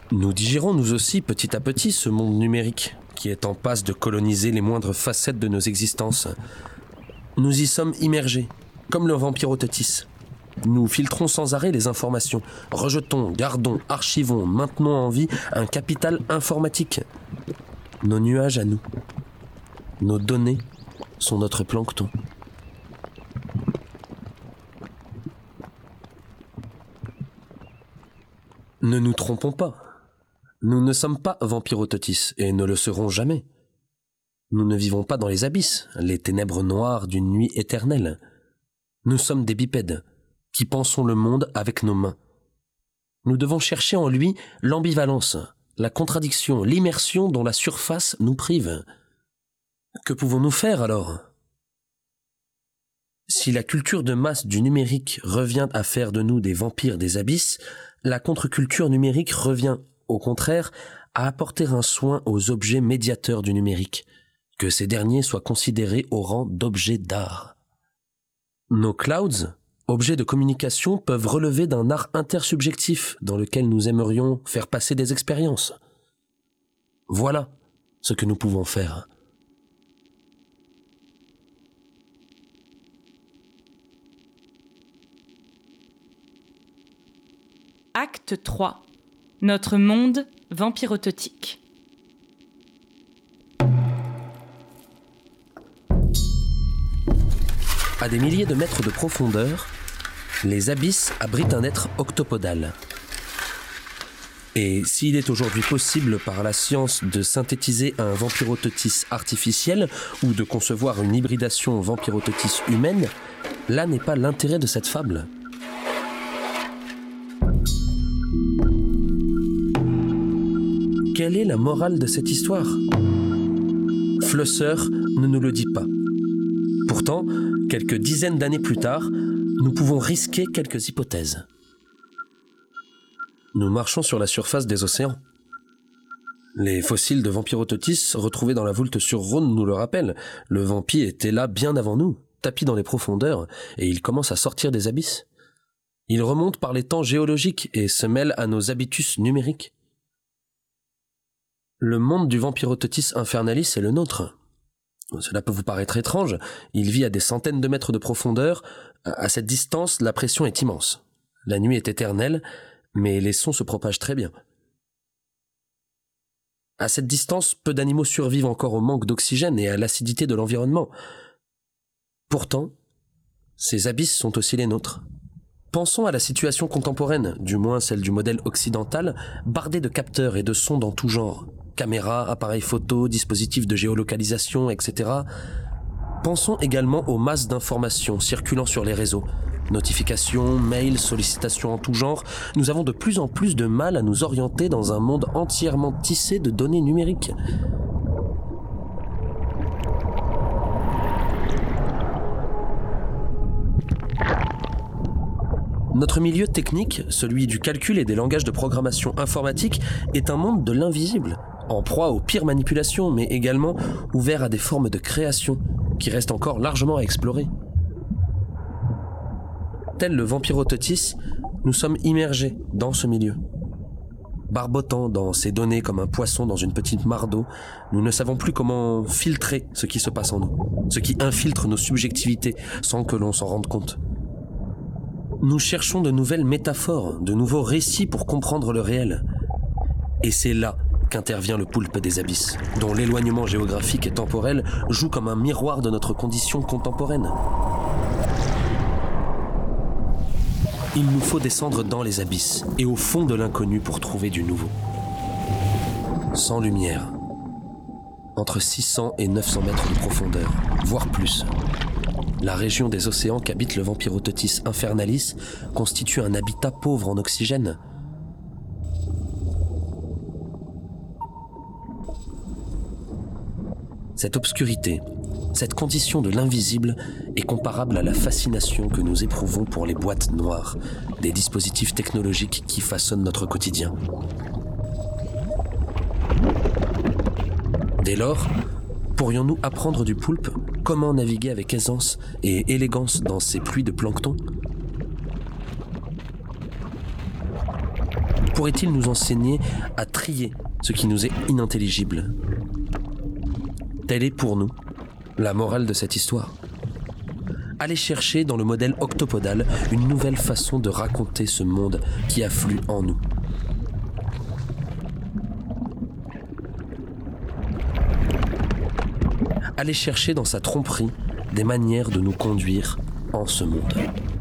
Nous digérons nous aussi petit à petit ce monde numérique qui est en passe de coloniser les moindres facettes de nos existences. Nous y sommes immergés, comme le Vampirotetis. Nous filtrons sans arrêt les informations, rejetons, gardons, archivons, maintenons en vie un capital informatique. Nos nuages à nous, nos données sont notre plancton. Ne nous trompons pas. Nous ne sommes pas Vampirotetis et ne le serons jamais. Nous ne vivons pas dans les abysses, les ténèbres noires d'une nuit éternelle. Nous sommes des bipèdes qui pensons le monde avec nos mains. Nous devons chercher en lui l'ambivalence, la contradiction, l'immersion dont la surface nous prive. Que pouvons-nous faire alors ? Si la culture de masse du numérique revient à faire de nous des vampires des abysses, la contre-culture numérique revient, au contraire, à apporter un soin aux objets médiateurs du numérique, que ces derniers soient considérés au rang d'objets d'art. Nos clouds, objets de communication, peuvent relever d'un art intersubjectif dans lequel nous aimerions faire passer des expériences. Voilà ce que nous pouvons faire. Acte 3. Notre monde vampirototique. À des milliers de mètres de profondeur, les abysses abritent un être octopodal. Et s'il est aujourd'hui possible par la science de synthétiser un vampirototis artificiel ou de concevoir une hybridation vampirototis humaine, là n'est pas l'intérêt de cette fable. Quelle est la morale de cette histoire ? Flusser ne nous le dit pas. Pourtant, quelques dizaines d'années plus tard, nous pouvons risquer quelques hypothèses. Nous marchons sur la surface des océans. Les fossiles de Vampirototis retrouvés dans la Voulte-sur-Rhône nous le rappellent. Le vampi était là bien avant nous, tapi dans les profondeurs, et il commence à sortir des abysses. Il remonte par les temps géologiques et se mêle à nos habitus numériques. Le monde du Vampirototis infernalis est le nôtre. Cela peut vous paraître étrange, il vit à des centaines de mètres de profondeur. À cette distance, la pression est immense. La nuit est éternelle, mais les sons se propagent très bien. À cette distance, peu d'animaux survivent encore au manque d'oxygène et à l'acidité de l'environnement. Pourtant, ces abysses sont aussi les nôtres. Pensons à la situation contemporaine, du moins celle du modèle occidental, bardée de capteurs et de sondes en tout genre. Caméras, appareils photo, dispositifs de géolocalisation, etc. Pensons également aux masses d'informations circulant sur les réseaux. Notifications, mails, sollicitations en tout genre. Nous avons de plus en plus de mal à nous orienter dans un monde entièrement tissé de données numériques. Notre milieu technique, celui du calcul et des langages de programmation informatique, est un monde de l'invisible, en proie aux pires manipulations, mais également ouvert à des formes de création qui restent encore largement à explorer. Tel le Vampirototis, nous sommes immergés dans ce milieu. Barbotant dans ces données comme un poisson dans une petite mare d'eau, nous ne savons plus comment filtrer ce qui se passe en nous, ce qui infiltre nos subjectivités sans que l'on s'en rende compte. Nous cherchons de nouvelles métaphores, de nouveaux récits pour comprendre le réel. Et c'est là qu'intervient le poulpe des abysses, dont l'éloignement géographique et temporel joue comme un miroir de notre condition contemporaine. Il nous faut descendre dans les abysses et au fond de l'inconnu pour trouver du nouveau. Sans lumière, entre 600 et 900 mètres de profondeur, voire plus. La région des océans qu'habite le Vampirototis infernalis constitue un habitat pauvre en oxygène. Cette obscurité, cette condition de l'invisible est comparable à la fascination que nous éprouvons pour les boîtes noires, des dispositifs technologiques qui façonnent notre quotidien. Dès lors, pourrions-nous apprendre du poulpe comment naviguer avec aisance et élégance dans ces pluies de plancton ? pourrait-il nous enseigner à trier ce qui nous est inintelligible? Telle est pour nous la morale de cette histoire. Aller chercher dans le modèle octopodal une nouvelle façon de raconter ce monde qui afflue en nous. Aller chercher dans sa tromperie des manières de nous conduire en ce monde.